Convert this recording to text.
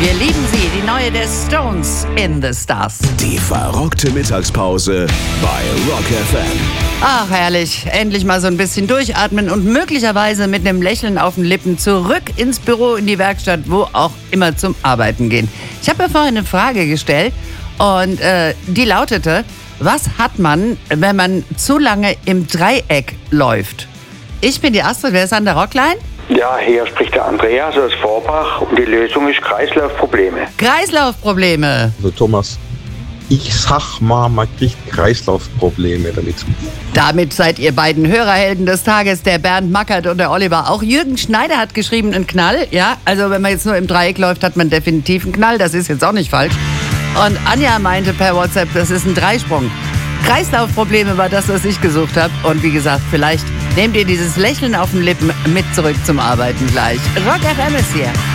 Wir lieben sie, die neue der Stones in the Stars. Die verrockte Mittagspause bei Rock FM. Ach, herrlich. Endlich mal so ein bisschen durchatmen und möglicherweise mit einem Lächeln auf den Lippen zurück ins Büro, in die Werkstatt, wo auch immer zum Arbeiten gehen. Ich habe mir vorhin eine Frage gestellt und die lautete: Was hat man, wenn man zu lange im Dreieck läuft? Ich bin die Astrid, wer ist an der Rockline? Ja, hier spricht der Andreas aus Vorbach und die Lösung ist Kreislaufprobleme. Kreislaufprobleme. Also Thomas, ich sag mal, man kriegt Kreislaufprobleme damit. Damit seid ihr beiden Hörerhelden des Tages, der Bernd Mackert und der Oliver. Auch Jürgen Schneider hat geschrieben, einen Knall. Ja, also wenn man jetzt nur im Dreieck läuft, hat man definitiv einen Knall. Das ist jetzt auch nicht falsch. Und Anja meinte per WhatsApp, das ist ein Dreisprung. Kreislaufprobleme war das, was ich gesucht habe. Und wie gesagt, vielleicht nehmt ihr dieses Lächeln auf den Lippen mit zurück zum Arbeiten gleich. Rock FM ist hier.